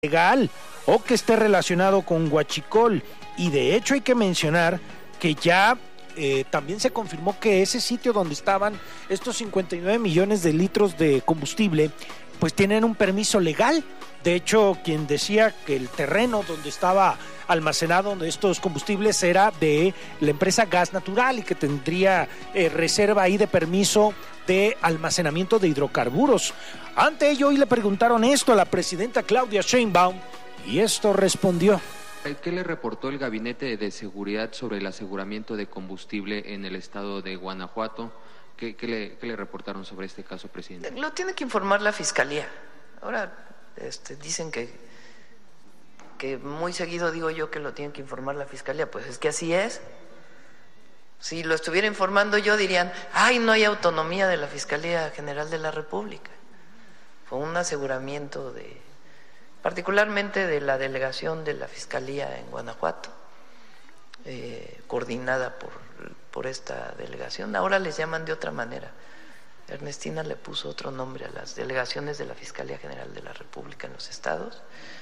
legal o que esté relacionado con huachicol. Y de hecho hay que mencionar que ya también se confirmó que ese sitio donde estaban estos 59 millones de litros de combustible, pues tienen un permiso legal. De hecho, quien decía que el terreno donde estaba almacenado estos combustibles era de la empresa Gas Natural y que tendría reserva ahí de permiso de almacenamiento de hidrocarburos. Ante ello, hoy le preguntaron esto a la presidenta Claudia Sheinbaum y esto respondió. ¿Qué le reportó el Gabinete de Seguridad sobre el aseguramiento de combustible en el estado de Guanajuato? ¿Qué le reportaron sobre este caso, presidente? Lo tiene que informar la Fiscalía. Ahora dicen que muy seguido digo yo que lo tiene que informar la Fiscalía. Pues es que así es. Si lo estuviera informando yo dirían, ay, no hay autonomía de la Fiscalía General de la República. Fue un aseguramiento particularmente de la delegación de la Fiscalía en Guanajuato, coordinada por esta delegación. Ahora les llaman de otra manera. Ernestina le puso otro nombre a las delegaciones de la Fiscalía General de la República en los estados.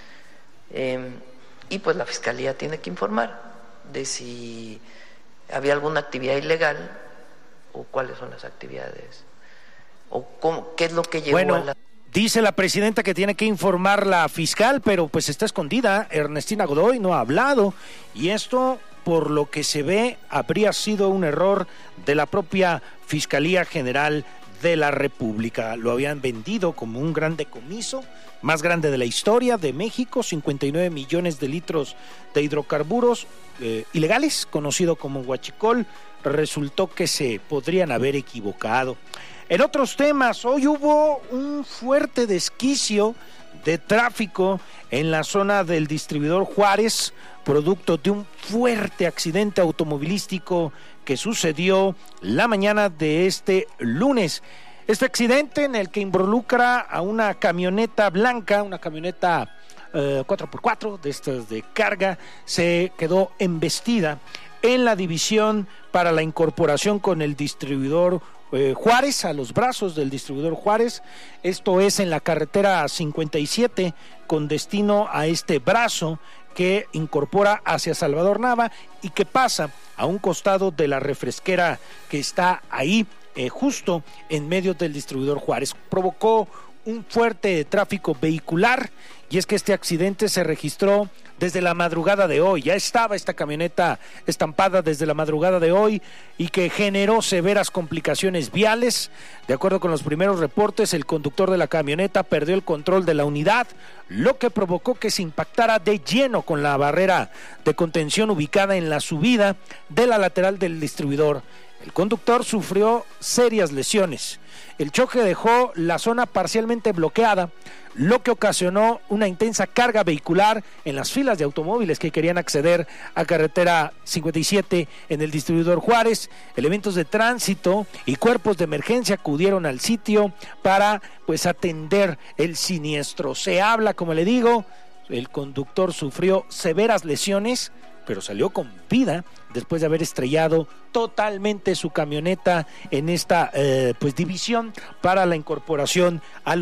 Y pues la Fiscalía tiene que informar de si había alguna actividad ilegal o cuáles son las actividades o qué es lo que llevó a la... Dice la presidenta que tiene que informar la fiscal, pero pues está escondida. Ernestina Godoy no ha hablado y esto, por lo que se ve, habría sido un error de la propia Fiscalía General de la República. Lo habían vendido como un gran decomiso, más grande de la historia de México, 59 millones de litros de hidrocarburos ilegales, conocido como huachicol. Resultó que se podrían haber equivocado. En otros temas, hoy hubo un fuerte desquicio de tráfico en la zona del distribuidor Juárez, producto de un fuerte accidente automovilístico que sucedió la mañana de este lunes. Este accidente en el que involucra a una camioneta blanca, una camioneta 4x4 de estas de carga, se quedó embestida en la división para la incorporación con el distribuidor Juárez, a los brazos del distribuidor Juárez. Esto es en la carretera 57 con destino a este brazo que incorpora hacia Salvador Nava y que pasa a un costado de la refresquera que está ahí justo en medio del distribuidor Juárez. Provocó un fuerte tráfico vehicular y es que este accidente se registró desde la madrugada de hoy. Ya estaba esta camioneta estampada desde la madrugada de hoy y que generó severas complicaciones viales. De acuerdo con los primeros reportes, el conductor de la camioneta perdió el control de la unidad, lo que provocó que se impactara de lleno con la barrera de contención ubicada en la subida de la lateral del distribuidor. El conductor sufrió serias lesiones. El choque dejó la zona parcialmente bloqueada, lo que ocasionó una intensa carga vehicular en las filas de automóviles que querían acceder a carretera 57 en el distribuidor Juárez. Elementos de tránsito y cuerpos de emergencia acudieron al sitio para atender el siniestro. Se habla, como le digo, el conductor sufrió severas lesiones, pero salió con vida después de haber estrellado totalmente su camioneta en esta división para la incorporación al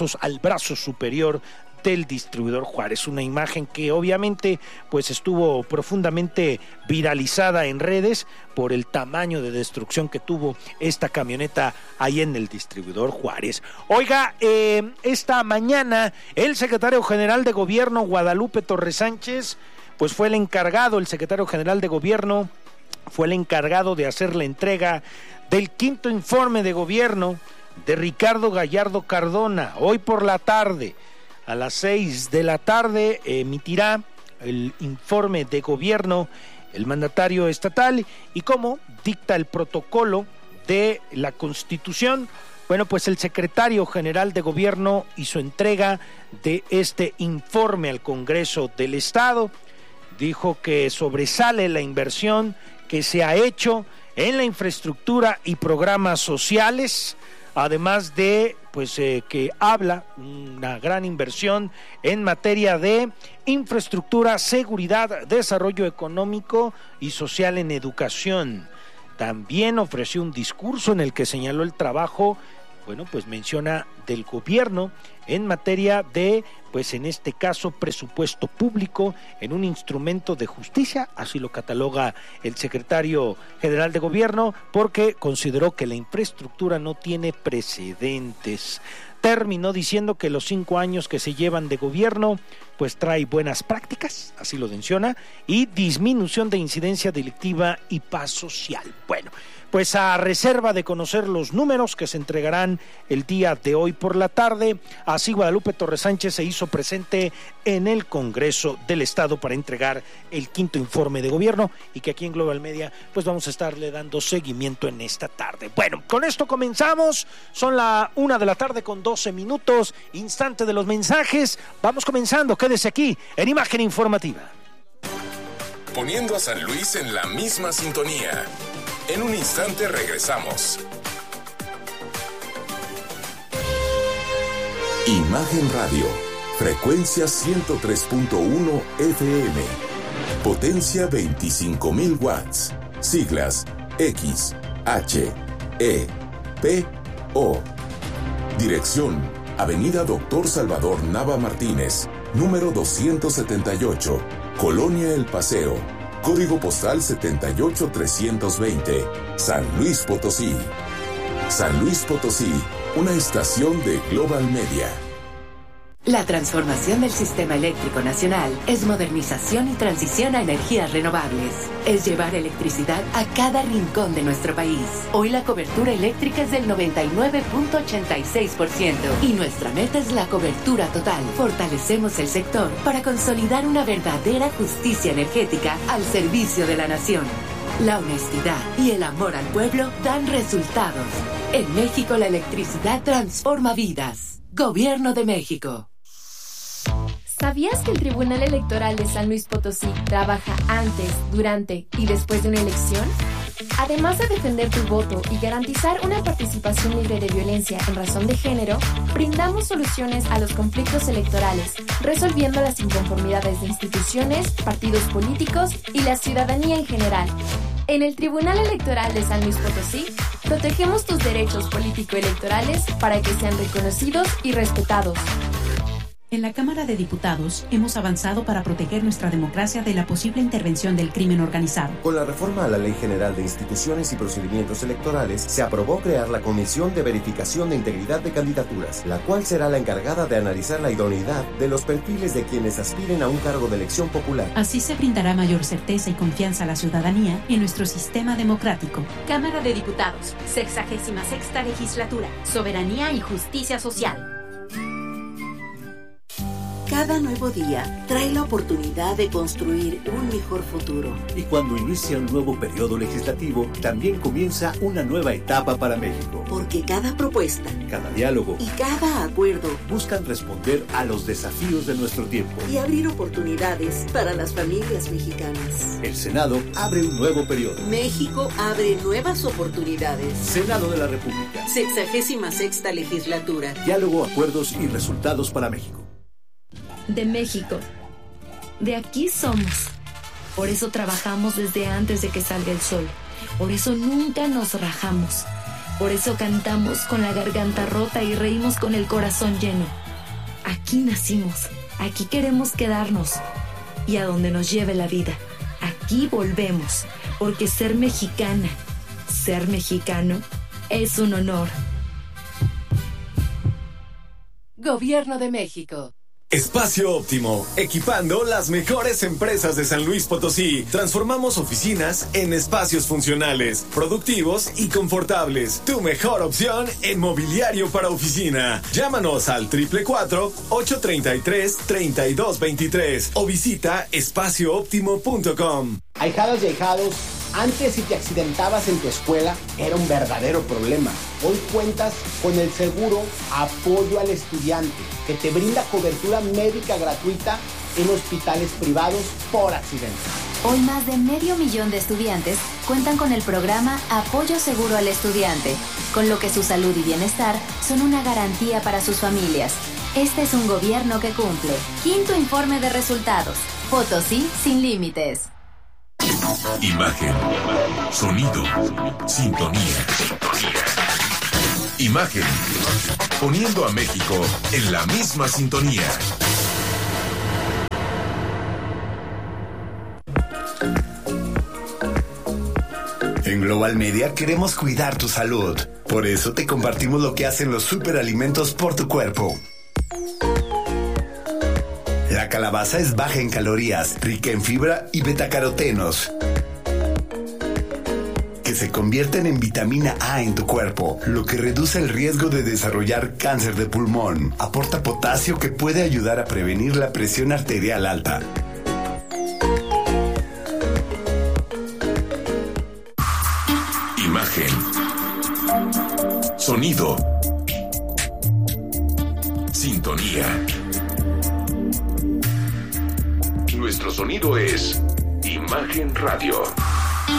brazo superior del distribuidor Juárez. Una imagen que obviamente estuvo profundamente viralizada en redes por el tamaño de destrucción que tuvo esta camioneta ahí en el distribuidor Juárez. Oiga, esta mañana el secretario general de Gobierno, Guadalupe Torres Sánchez, fue el secretario general de Gobierno fue el encargado de hacer la entrega del quinto informe de gobierno de Ricardo Gallardo Cardona. Hoy por la tarde, a las 6 de la tarde, emitirá el informe de gobierno el mandatario estatal y como dicta el protocolo de la Constitución, el secretario general de Gobierno hizo entrega de este informe al Congreso del Estado. Dijo que sobresale la inversión que se ha hecho en la infraestructura y programas sociales, además de que habla una gran inversión en materia de infraestructura, seguridad, desarrollo económico y social en educación. También ofreció un discurso en el que señaló el trabajo bueno, pues menciona del gobierno en materia de, pues en este caso, presupuesto público en un instrumento de justicia, así lo cataloga el secretario general de gobierno, porque consideró que la infraestructura no tiene precedentes. Terminó diciendo que los 5 años que se llevan de gobierno pues trae buenas prácticas, así lo menciona, y disminución de incidencia delictiva y paz social. Bueno, pues a reserva de conocer los números que se entregarán el día de hoy por la tarde, así Guadalupe Torres Sánchez se hizo presente en el Congreso del Estado para entregar el 5º informe de gobierno, y que aquí en Global Media pues vamos a estarle dando seguimiento en esta tarde. Bueno, con esto comenzamos, son la 1:12 p.m, instante de los mensajes, vamos comenzando, quédese aquí en Imagen Informativa. Poniendo a San Luis en la misma sintonía. En un instante regresamos. Imagen Radio, frecuencia 103.1 FM, potencia 25,000 watts, siglas X, H, E, P, O. Dirección, Avenida Dr. Salvador Nava Martínez, número 278, Colonia El Paseo. Código postal 78320, San Luis Potosí. San Luis Potosí, una estación de Global Media. La transformación del sistema eléctrico nacional es modernización y transición a energías renovables. Es llevar electricidad a cada rincón de nuestro país. Hoy la cobertura eléctrica es del 99.86% y nuestra meta es la cobertura total. Fortalecemos el sector para consolidar una verdadera justicia energética al servicio de la nación. La honestidad y el amor al pueblo dan resultados. En México la electricidad transforma vidas. Gobierno de México. ¿Sabías que el Tribunal Electoral de San Luis Potosí trabaja antes, durante y después de una elección? Además de defender tu voto y garantizar una participación libre de violencia en razón de género, brindamos soluciones a los conflictos electorales, resolviendo las inconformidades de instituciones, partidos políticos y la ciudadanía en general. En el Tribunal Electoral de San Luis Potosí, protegemos tus derechos político-electorales para que sean reconocidos y respetados. En la Cámara de Diputados hemos avanzado para proteger nuestra democracia de la posible intervención del crimen organizado. Con la reforma a la Ley General de Instituciones y Procedimientos Electorales, se aprobó crear la Comisión de Verificación de Integridad de Candidaturas, la cual será la encargada de analizar la idoneidad de los perfiles de quienes aspiren a un cargo de elección popular. Así se brindará mayor certeza y confianza a la ciudadanía en nuestro sistema democrático. Cámara de Diputados, 66ª Legislatura, Soberanía y Justicia Social. Cada nuevo día trae la oportunidad de construir un mejor futuro. Y cuando inicia un nuevo periodo legislativo, también comienza una nueva etapa para México. Porque cada propuesta, cada diálogo y cada acuerdo buscan responder a los desafíos de nuestro tiempo y abrir oportunidades para las familias mexicanas. El Senado abre un nuevo periodo. México abre nuevas oportunidades. Senado de la República. 66ª Legislatura. Diálogo, acuerdos y resultados para México. De México. De aquí somos. Por eso trabajamos desde antes de que salga el sol. Por eso nunca nos rajamos. Por eso cantamos con la garganta rota y reímos con el corazón lleno. Aquí nacimos. Aquí queremos quedarnos. Y a donde nos lleve la vida. Aquí volvemos. Porque ser mexicana, ser mexicano, es un honor. Gobierno de México. Espacio Óptimo, equipando las mejores empresas de San Luis Potosí. Transformamos oficinas en espacios funcionales, productivos y confortables. Tu mejor opción en mobiliario para oficina. Llámanos al 444-833-3223 o visita espaciooptimo.com. Ahijadas y ahijados, antes si te accidentabas en tu escuela era un verdadero problema. Hoy cuentas con el seguro Apoyo al Estudiante, que te brinda cobertura médica gratuita en hospitales privados por accidente. Hoy más de 500,000 de estudiantes cuentan con el programa Apoyo Seguro al Estudiante, con lo que su salud y bienestar son una garantía para sus familias. Este es un gobierno que cumple. 5º informe de resultados. Potosí sin límites. Imagen, sonido, sintonía. Imagen. Poniendo a México en la misma sintonía. En Global Media queremos cuidar tu salud. Por eso te compartimos lo que hacen los superalimentos por tu cuerpo. La calabaza es baja en calorías, rica en fibra y betacarotenos, que se convierten en vitamina A en tu cuerpo, lo que reduce el riesgo de desarrollar cáncer de pulmón. Aporta potasio que puede ayudar a prevenir la presión arterial alta. Imagen. Sonido. Sintonía. Nuestro sonido es Imagen Radio.